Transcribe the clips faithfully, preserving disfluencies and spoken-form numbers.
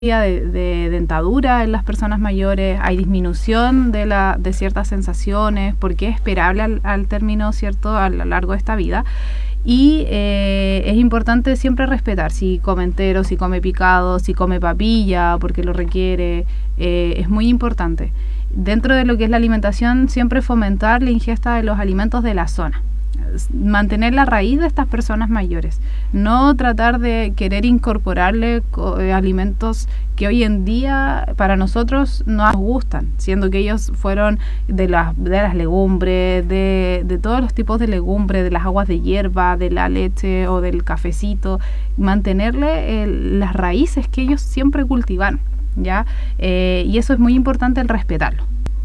De, de dentadura en las personas mayores, hay disminución de, la, de ciertas sensaciones, porque es esperable al, al término, ¿cierto?, a lo largo de esta vida. Y eh, es importante siempre respetar si come entero, si come picado, si come papilla, porque lo requiere, eh, es muy importante. Dentro de lo que es la alimentación, siempre fomentar la ingesta de los alimentos de la zona. Mantener la raíz de estas personas mayores, no tratar de querer incorporarle eh, alimentos que hoy en día para nosotros no nos gustan, siendo que ellos fueron de las, de las legumbres, de, de todos los tipos de legumbres, de las aguas de hierba, de la leche o del cafecito, mantenerle el, las raíces que ellos siempre cultivaron, ¿ya? Eh, y eso es muy importante, el respetarlo.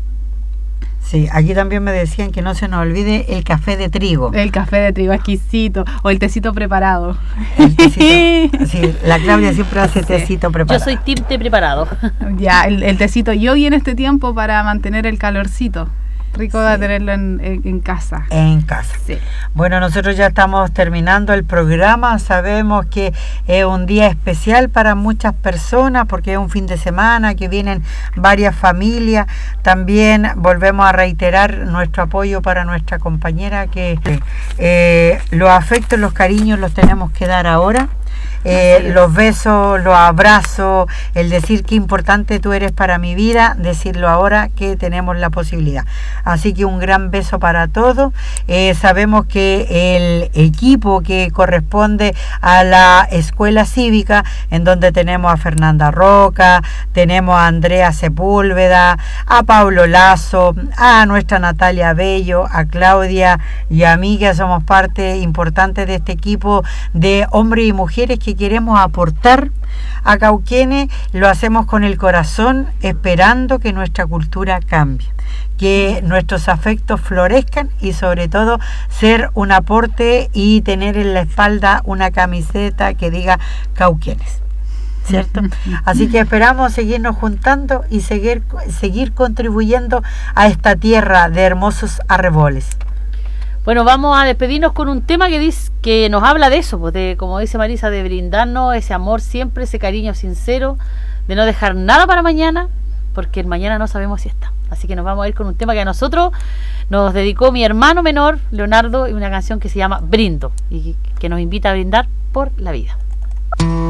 Sí, aquí también me decían que no se nos olvide el café de trigo. El café de trigo exquisito, o el tecito preparado. El tecito, sí, la Claudia siempre hace sí. tecito preparado. Yo soy team té preparado. Ya, el, el tecito yogi en este tiempo para mantener el calorcito. Rico sí. de tenerlo en, en, en casa. En casa. Sí. Bueno, nosotros ya estamos terminando el programa. Sabemos que es un día especial para muchas personas porque es un fin de semana, que vienen varias familias. También volvemos a reiterar nuestro apoyo para nuestra compañera, que eh, los afectos, los cariños los tenemos que dar ahora. Eh, los besos, los abrazos, el decir qué importante tú eres para mi vida, decirlo ahora que tenemos la posibilidad. Así que un gran beso para todos. Eh, sabemos que el equipo que corresponde a la escuela cívica, en donde tenemos a Fernanda Roca, tenemos a Andrea Sepúlveda, a Pablo Lazo, a nuestra Natalia Bello, a Claudia y a mí, que somos parte importante de este equipo de hombres y mujeres que queremos aportar a Cauquenes, lo hacemos con el corazón, esperando que nuestra cultura cambie, que nuestros afectos florezcan y sobre todo ser un aporte y tener en la espalda una camiseta que diga Cauquenes, ¿cierto? Así que esperamos seguirnos juntando y seguir, seguir contribuyendo a esta tierra de hermosos arreboles. Bueno, vamos a despedirnos con un tema que dice, que nos habla de eso, pues de, como dice Marisa, de brindarnos ese amor siempre, ese cariño sincero, de no dejar nada para mañana, porque el mañana no sabemos si está. Así que nos vamos a ir con un tema que a nosotros nos dedicó mi hermano menor, Leonardo, y una canción que se llama Brindo, y que nos invita a brindar por la vida.